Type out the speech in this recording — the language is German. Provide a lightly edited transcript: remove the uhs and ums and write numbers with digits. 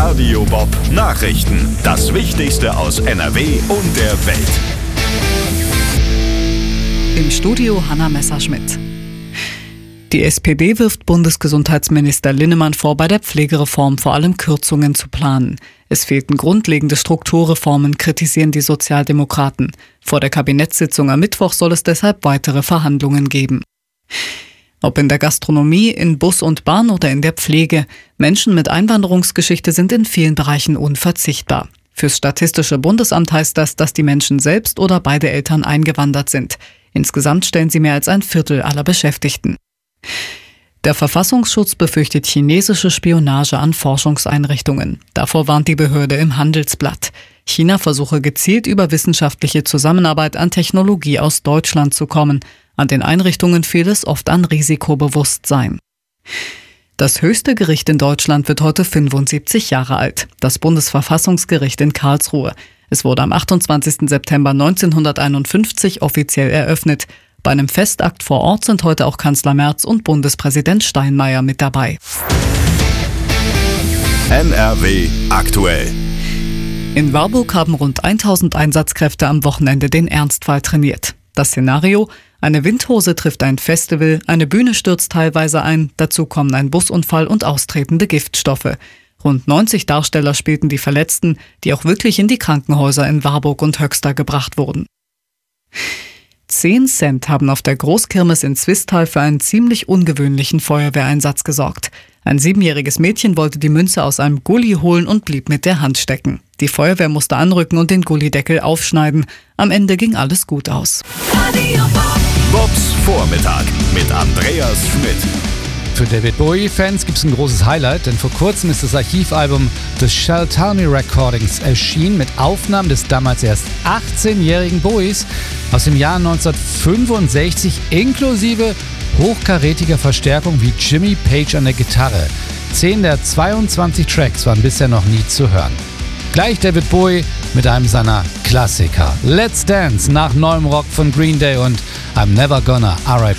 Radio Bob Nachrichten. Das Wichtigste aus NRW und der Welt. Im Studio Hanna Messerschmidt. Die SPD wirft Bundesgesundheitsminister Linnemann vor, bei der Pflegereform vor allem Kürzungen zu planen. Es fehlten grundlegende Strukturreformen, kritisieren die Sozialdemokraten. Vor der Kabinettssitzung am Mittwoch soll es deshalb weitere Verhandlungen geben. Ob in der Gastronomie, in Bus und Bahn oder in der Pflege, Menschen mit Einwanderungsgeschichte sind in vielen Bereichen unverzichtbar. Fürs Statistische Bundesamt heißt das, dass die Menschen selbst oder beide Eltern eingewandert sind. Insgesamt stellen sie mehr als ein Viertel aller Beschäftigten. Der Verfassungsschutz befürchtet chinesische Spionage an Forschungseinrichtungen. Davor warnt die Behörde im Handelsblatt. China versuche gezielt über wissenschaftliche Zusammenarbeit an Technologie aus Deutschland zu kommen. An den Einrichtungen fehlt es oft an Risikobewusstsein. Das höchste Gericht in Deutschland wird heute 75 Jahre alt. Das Bundesverfassungsgericht in Karlsruhe. Es wurde am 28. September 1951 offiziell eröffnet. Bei einem Festakt vor Ort sind heute auch Kanzler Merz und Bundespräsident Steinmeier mit dabei. NRW aktuell. In Warburg haben rund 1000 Einsatzkräfte am Wochenende den Ernstfall trainiert. Das Szenario: eine Windhose trifft ein Festival, eine Bühne stürzt teilweise ein, dazu kommen ein Busunfall und austretende Giftstoffe. Rund 90 Darsteller spielten die Verletzten, die auch wirklich in die Krankenhäuser in Warburg und Höxter gebracht wurden. 10 Cent haben auf der Großkirmes in Zwistal für einen ziemlich ungewöhnlichen Feuerwehreinsatz gesorgt. Ein 7-jähriges Mädchen wollte die Münze aus einem Gully holen und blieb mit der Hand stecken. Die Feuerwehr musste anrücken und den Gullydeckel aufschneiden. Am Ende ging alles gut aus. Bobs Vormittag mit Andreas Schmidt. Für David Bowie-Fans gibt es ein großes Highlight, denn vor kurzem ist das Archivalbum des Shall Tell Me Recordings erschienen mit Aufnahmen des damals erst 18-jährigen Bowies aus dem Jahr 1965 inklusive hochkarätiger Verstärkung wie Jimmy Page an der Gitarre. 10 der 22 Tracks waren bisher noch nie zu hören. Gleich David Bowie mit einem seiner Klassiker. Let's Dance nach neuem Rock von Green Day und I'm Never Gonna R.I.P.